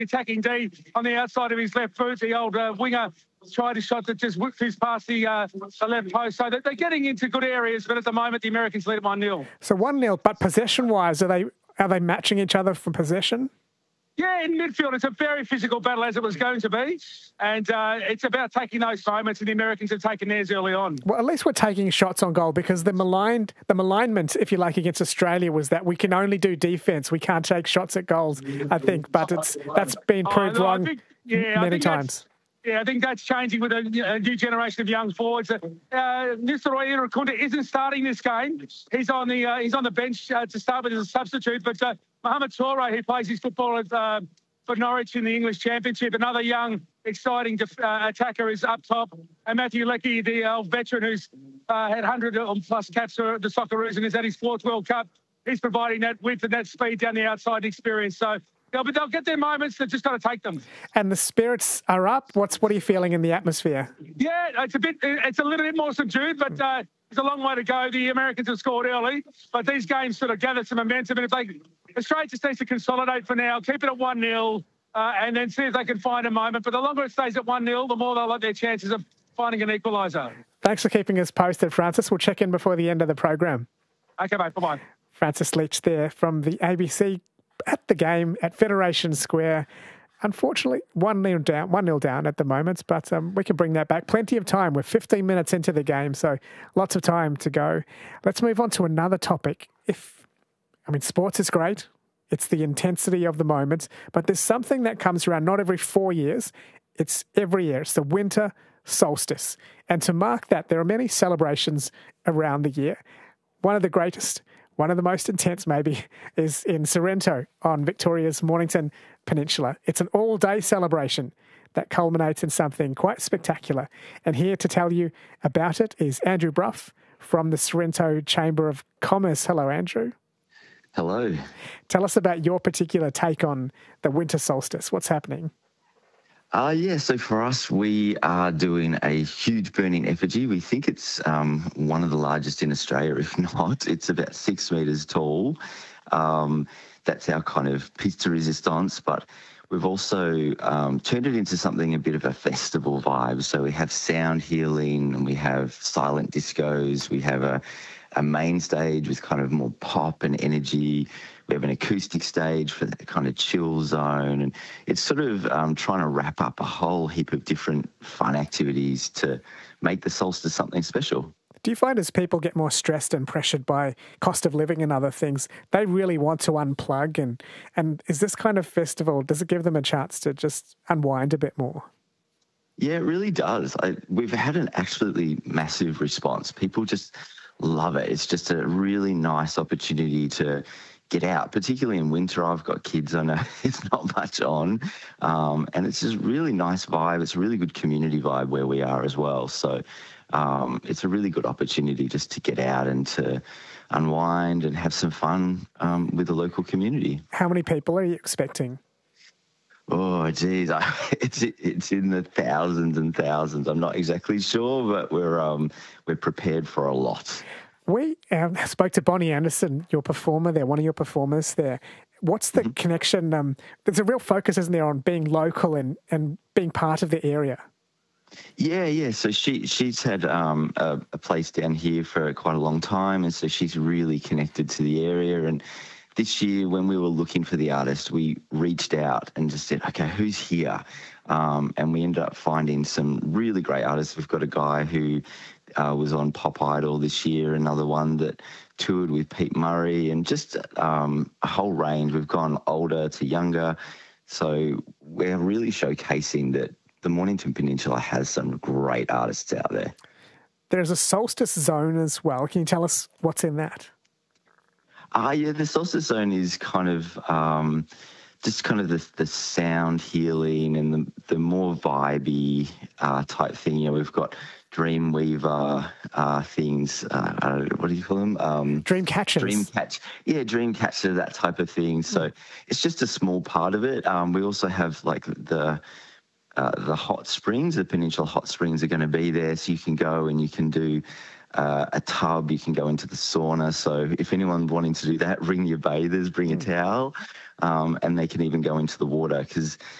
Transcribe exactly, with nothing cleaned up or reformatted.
attacking D on the outside of his left boot. The old uh, winger tried a shot that just whipped his past the, uh, the left post. So they're getting into good areas, but at the moment the Americans lead at one nil. So one nil, but possession-wise, are they are they matching each other for possession? Yeah, in midfield, it's a very physical battle, as it was going to be. And uh, it's about taking those moments, and the Americans have taken theirs early on. Well, at least we're taking shots on goal, because the maligned, the malignment, if you like, against Australia was that we can only do defence. We can't take shots at goals, I think. But it's that's been proved oh, no, wrong think, yeah, many times. Yeah, I think that's changing with a, a new generation of young forwards. Uh, Nisaroi Irankunda isn't starting this game. He's on the uh, he's on the bench uh, to start with as a substitute. But uh, Mohamed Toure, who plays his football at, uh, for Norwich in the English Championship, another young, exciting def- uh, attacker is up top. And Matthew Leckie, the old veteran who's uh, had one hundred plus caps for the Socceroos and is at his fourth World Cup, he's providing that width and that speed down the outside experience. So they'll, they'll get their moments. They've just got to take them. And the spirits are up. What's what are you feeling in the atmosphere? Yeah, it's a bit. It's a little bit more subdued, but uh, it's a long way to go. The Americans have scored early, but these games sort of gather some momentum. And if they, Australia just needs to consolidate for now, keep it at one nil, uh, and then see if they can find a moment. But the longer it stays at one nil, the more they'll have their chances of finding an equaliser. Thanks for keeping us posted, Francis. We'll check in before the end of the program. Okay, mate. Bye-bye. Francis Leach there from the A B C at the game at Federation Square. Unfortunately, one nil down, one nil down at the moment, but um, we can bring that back. Plenty of time. We're fifteen minutes into the game, so lots of time to go. Let's move on to another topic. If, I mean, sports is great. It's the intensity of the moment, but there's something that comes around not every four years. It's every year. It's the winter solstice. And to mark that, there are many celebrations around the year. One of the greatest, one of the most intense maybe, is in Sorrento on Victoria's Mornington Peninsula. It's an all-day celebration that culminates in something quite spectacular. And here to tell you about it is Andrew Brough from the Sorrento Chamber of Commerce. Hello, Andrew. Hello. Tell us about your particular take on the winter solstice. What's happening? Uh, yeah, so for us, we are doing a huge burning effigy. We think it's um, one of the largest in Australia, if not. It's about six metres tall. Um, that's our kind of piece de resistance, but we've also um, turned it into something a bit of a festival vibe. So we have sound healing, and we have silent discos. We have a, a main stage with kind of more pop and energy. We have an acoustic stage for that kind of chill zone. And it's sort of um, trying to wrap up a whole heap of different fun activities to make the solstice something special. Do you find as people get more stressed and pressured by cost of living and other things, they really want to unplug? And, and is this kind of festival, does it give them a chance to just unwind a bit more? Yeah, it really does. I, we've had an absolutely massive response. People just love it. It's just a really nice opportunity to get out, particularly in winter. I've got kids, I know it's not much on, um, and it's just really nice vibe. It's a really good community vibe where we are as well. So um, it's a really good opportunity just to get out and to unwind and have some fun um, with the local community. How many people are you expecting? Oh, geez, I, it's it's in the thousands and thousands. I'm not exactly sure, but we're um we're prepared for a lot. We um, spoke to Bonnie Anderson, your performer there, one of your performers there. What's the mm-hmm. connection? Um, there's a real focus, isn't there, on being local and, and being part of the area? Yeah, yeah. So she she's had um, a, a place down here for quite a long time, and so she's really connected to the area. And this year, when we were looking for the artist, we reached out and just said, okay, who's here? Um, and we ended up finding some really great artists. We've got a guy who uh, was on Pop Idol this year, another one that toured with Pete Murray, and just um, a whole range. We've gone older to younger. So we're really showcasing that the Mornington Peninsula has some great artists out there. There's a solstice zone as well. Can you tell us what's in that? Uh, yeah, the solstice zone is kind of um, just kind of the, the sound healing and the, the more vibey uh, type thing. You know, we've got Dreamweaver uh, things. Uh, I don't know, what do you call them? Um, dream catchers. Dream catch. Yeah, dream catcher, that type of thing. So mm. it's just a small part of it. Um, we also have like the uh, the hot springs. The Peninsula Hot Springs are going to be there, so you can go and you can do Uh, a tub, you can go into the sauna. So if anyone wanting to do that, bring your bathers, bring a towel. um, and they can even go into the water because